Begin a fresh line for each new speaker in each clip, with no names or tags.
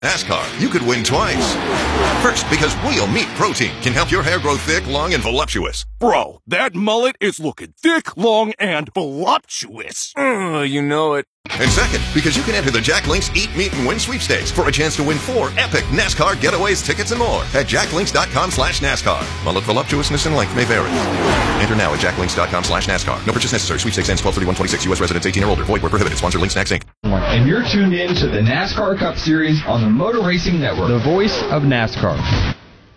NASCAR, you could win twice. First, because Real Meat Protein can help your hair grow thick, long, and voluptuous.
Bro, that mullet is looking thick, long, and voluptuous. You know it.
And second, because you can enter the Jack Links Eat, Meet, and Win sweepstakes for a chance to win 4 epic NASCAR getaways, tickets, and more at jacklinks.com/NASCAR. Mullet voluptuousness and length may vary. Enter now at jacklinks.com/NASCAR. No purchase necessary. Sweepstakes ends 12/31/26. U.S. residents 18 or older. Void where prohibited. Sponsor Link Snacks, Inc.
And you're tuned in to the NASCAR Cup Series on the Motor Racing Network.
The voice of NASCAR.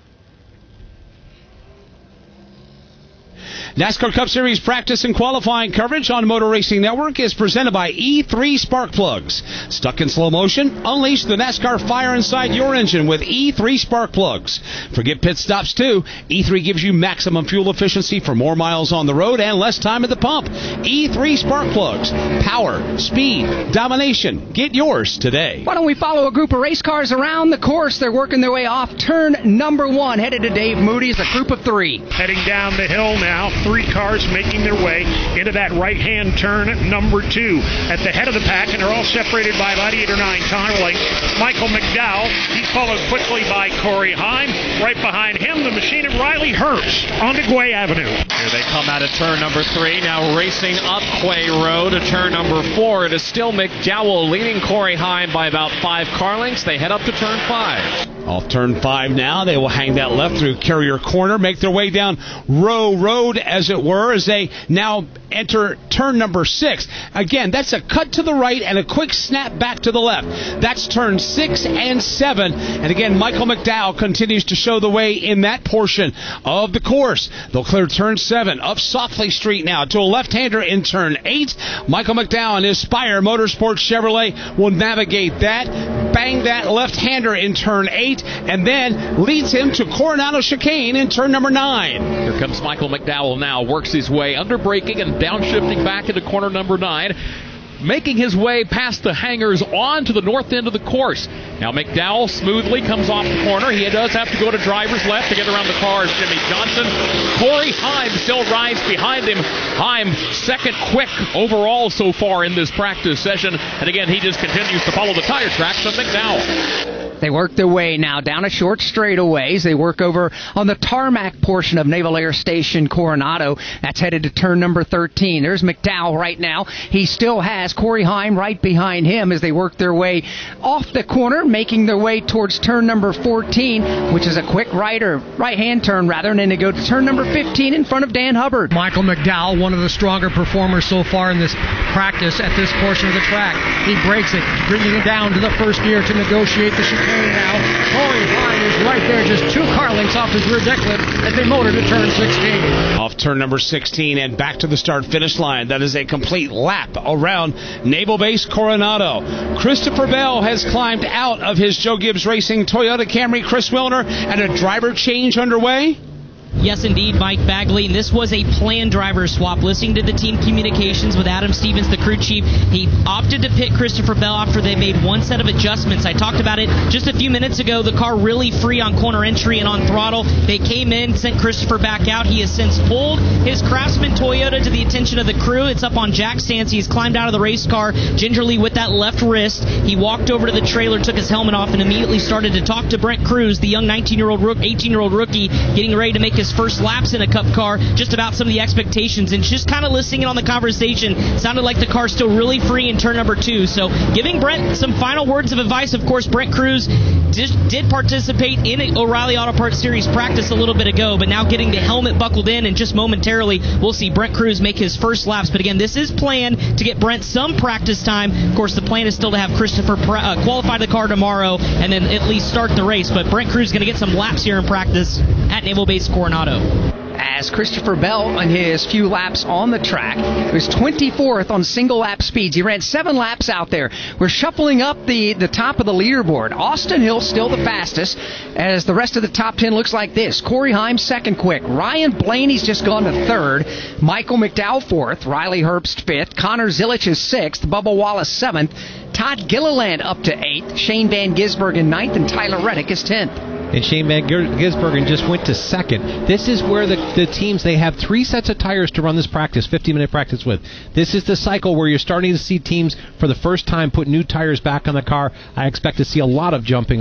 NASCAR Cup Series practice and qualifying coverage on Motor Racing Network is presented by E3 Spark Plugs. Stuck in slow motion? Unleash the NASCAR fire inside your engine with E3 Spark Plugs. Forget pit stops too. E3 gives you maximum fuel efficiency for more miles on the road and less time at the pump. E3 Spark Plugs. Power, speed, domination. Get yours today.
Why don't we follow a group of race cars around the course? They're working their way off turn number 1. Headed to Dave Moody's, a group of 3.
Heading down the hill now. 3 cars making their way into that right-hand turn number 2. At the head of the pack, and they're all separated by about 8 or 9 car lengths. Michael McDowell, he's followed quickly by Corey Heim. Right behind him, the machine of Riley Herbst on to Quay Avenue.
Here they come out of turn number 3, now racing up Quay Road to turn number 4. It is still McDowell leading Corey Heim by about 5 car lengths. They head up to turn 5.
Off turn 5 now, they will hang that left through Carrier Corner, make their way down Row Road, as it were, as they now enter turn number 6. Again, that's a cut to the right and a quick snap back to the left. That's turn 6 and 7. And again, Michael McDowell continues to show the way in that portion of the course. They'll clear turn 7 up Softley Street now to a left-hander in turn 8. Michael McDowell and his Spire Motorsports Chevrolet will navigate that, bang that left-hander in turn 8, and then leads him to Coronado Chicane in turn number 9.
Here comes Michael McDowell now, works his way under braking and downshifting back into corner number 9, making his way past the hangars on to the north end of the course. Now McDowell smoothly comes off the corner. He does have to go to driver's left to get around the car as Jimmy Johnson. Corey Heim still rides behind him. Heim second quick overall so far in this practice session. And again, he just continues to follow the tire tracks of McDowell.
They work their way now down a short straightaways. They work over on the tarmac portion of Naval Air Station Coronado. That's headed to turn number 13. There's McDowell right now. He still has Corey Heim right behind him as they work their way off the corner, making their way towards turn number 14, which is a quick right-hand turn, and then they go to turn number 15 in front of Dan Hubbard.
Michael McDowell, one of the stronger performers so far in this practice at this portion of the track. He breaks it, bringing it down to the first gear to negotiate the chicane now. Corey Heim is right there, just 2 car lengths off his rear deck lip as they motor to turn 16.
Off turn number 16 and back to the start-finish line. That is a complete lap around Naval Base Coronado. Christopher Bell has climbed out of his Joe Gibbs Racing Toyota Camry. Chris Wilner, and a driver change underway.
Yes, indeed, Mike Bagley. This was a planned driver swap. Listening to the team communications with Adam Stevens, the crew chief, he opted to pit Christopher Bell after they made one set of adjustments. I talked about it just a few minutes ago. The car really free on corner entry and on throttle. They came in, sent Christopher back out. He has since pulled his Craftsman Toyota to the attention of the crew. It's up on jack stands. He's climbed out of the race car gingerly with that left wrist. He walked over to the trailer, took his helmet off, and immediately started to talk to Brent Cruz, the young 18-year-old rookie, getting ready to make his first laps in a Cup car, just about some of the expectations, and just kind of listening in on the conversation. Sounded like the car's still really free in turn number 2. So giving Brent some final words of advice. Of course, Brent Cruz did participate in an O'Reilly Auto Parts Series practice a little bit ago, but now getting the helmet buckled in, and just momentarily we'll see Brent Cruz make his first laps. But again, this is planned to get Brent some practice time. Of course, the plan is still to have Christopher qualify the car tomorrow and then at least start the race. But Brent Cruz is going to get some laps here in practice at Naval Base Coronado.
As Christopher Bell, on his few laps on the track, was 24th on single lap speeds. He ran 7 laps out there. We're shuffling up the top of the leaderboard. Austin Hill still the fastest, as the rest of the top 10 looks like this. Corey Heim second quick. Ryan Blaney's just gone to third. Michael McDowell fourth. Riley Herbst fifth. Connor Zilich is sixth. Bubba Wallace seventh. Todd Gilliland up to 8th. Shane Van Gisbergen 9th, and Tyler Reddick is 10th.
And Shane Van Gisbergen just went to 2nd. This is where the teams, they have 3 sets of tires to run this practice, 50-minute practice with. This is the cycle where you're starting to see teams for the first time put new tires back on the car. I expect to see a lot of jumping